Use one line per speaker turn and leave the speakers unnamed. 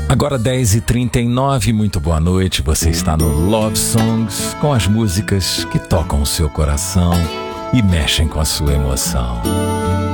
Agora 10h39, muito boa noite. Você está no Love Songs, com as músicas que tocam o seu coração e mexem com a sua emoção.